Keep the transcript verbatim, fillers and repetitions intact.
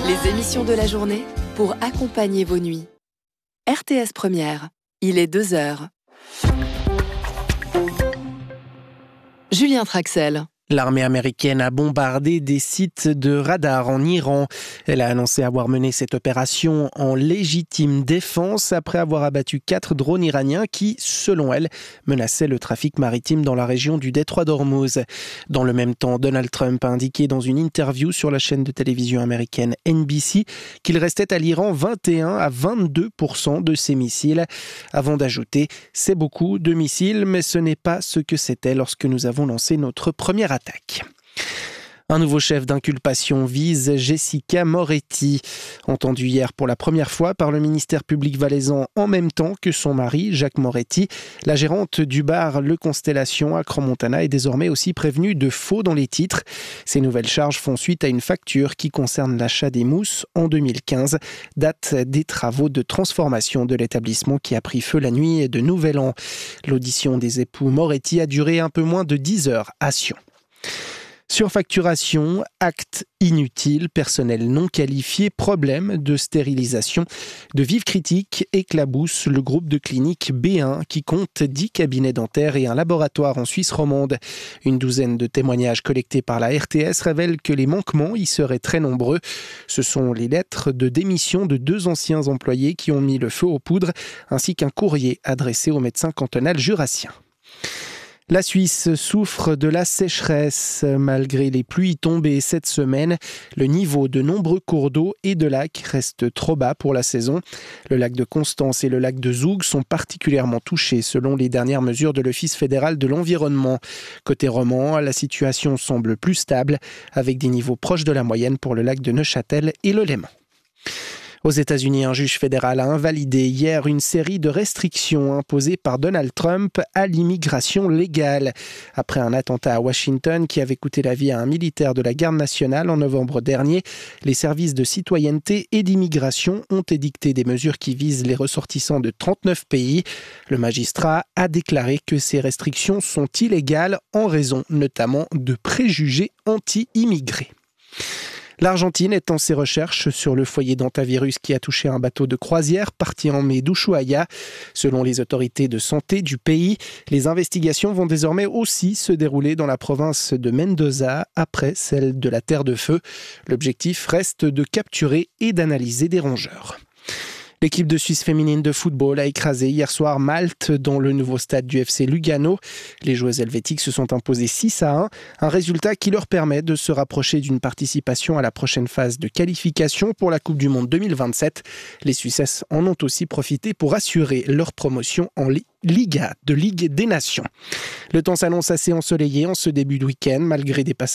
Les émissions de la journée pour accompagner vos nuits. R T S Première, il est deux heures. Julien Traxel. L'armée américaine a bombardé des sites de radar en Iran. Elle a annoncé avoir mené cette opération en légitime défense après avoir abattu quatre drones iraniens qui, selon elle, menaçaient le trafic maritime dans la région du détroit d'Ormuz. Dans le même temps, Donald Trump a indiqué dans une interview sur la chaîne de télévision américaine N B C qu'il restait à l'Iran vingt et un à vingt-deux pour cent de ses missiles. Avant d'ajouter « C'est beaucoup de missiles, mais ce n'est pas ce que c'était lorsque nous avons lancé notre première attaque. » Attaque. Un nouveau chef d'inculpation vise Jessica Moretti. Entendue hier pour la première fois par le ministère public valaisan en même temps que son mari, Jacques Moretti, la gérante du bar Le Constellation à Crans-Montana est désormais aussi prévenue de faux dans les titres. Ces nouvelles charges font suite à une facture qui concerne l'achat des mousses en deux mille quinze, date des travaux de transformation de l'établissement qui a pris feu la nuit de Nouvel An. L'audition des époux Moretti a duré un peu moins de dix heures à Sion. Surfacturation, actes inutiles, personnel non qualifié, problème de stérilisation. De vives critiques éclaboussent le groupe de clinique B un qui compte dix cabinets dentaires et un laboratoire en Suisse romande. Une douzaine de témoignages collectés par la R T S révèlent que les manquements y seraient très nombreux. Ce sont les lettres de démission de deux anciens employés qui ont mis le feu aux poudres, ainsi qu'un courrier adressé au médecin cantonal jurassien. La Suisse souffre de la sécheresse. Malgré les pluies tombées cette semaine, le niveau de nombreux cours d'eau et de lacs reste trop bas pour la saison. Le lac de Constance et le lac de Zoug sont particulièrement touchés selon les dernières mesures de l'Office fédéral de l'environnement. Côté roman, la situation semble plus stable, avec des niveaux proches de la moyenne pour le lac de Neuchâtel et le Léman. Aux États-Unis, un juge fédéral a invalidé hier une série de restrictions imposées par Donald Trump à l'immigration légale. Après un attentat à Washington qui avait coûté la vie à un militaire de la garde nationale en novembre dernier, les services de citoyenneté et d'immigration ont édicté des mesures qui visent les ressortissants de trente-neuf pays. Le magistrat a déclaré que ces restrictions sont illégales en raison notamment de préjugés anti-immigrés. L'Argentine étend ses recherches sur le foyer d'hantavirus qui a touché un bateau de croisière parti en mai d'Ushuaia. Selon les autorités de santé du pays, les investigations vont désormais aussi se dérouler dans la province de Mendoza, après celle de la Terre de Feu. L'objectif reste de capturer et d'analyser des rongeurs. L'équipe de Suisse féminine de football a écrasé hier soir Malte dans le nouveau stade du F C Lugano. Les joueuses helvétiques se sont imposées six à un, un résultat qui leur permet de se rapprocher d'une participation à la prochaine phase de qualification pour la Coupe du Monde deux mille vingt-sept. Les Suissesses en ont aussi profité pour assurer leur promotion en Liga de Ligue des Nations. Le temps s'annonce assez ensoleillé en ce début de week-end malgré des passages